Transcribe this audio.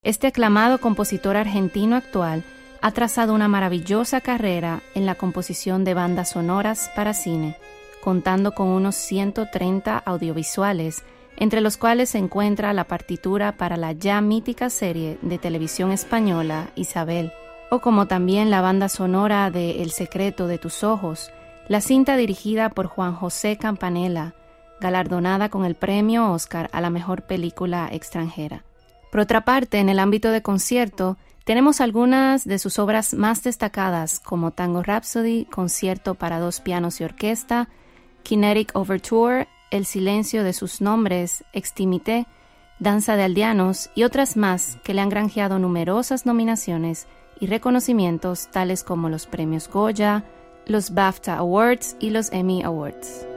Este aclamado compositor argentino actual ha trazado una maravillosa carrera en la composición de bandas sonoras para cine, contando con unos 130 audiovisuales, entre los cuales se encuentra la partitura para la ya mítica serie de televisión española Isabel, o como también la banda sonora de El secreto de tus ojos, la cinta dirigida por Juan José Campanella, galardonada con el premio Oscar a la mejor película extranjera. Por otra parte, en el ámbito de concierto, tenemos algunas de sus obras más destacadas, como Tango Rhapsody, Concierto para dos pianos y orquesta, Kinetic Overture, El silencio de sus nombres, Extimité, Danza de aldeanos y otras más que le han granjeado numerosas nominaciones y reconocimientos tales como los premios Goya, los BAFTA Awards y los Emmy Awards.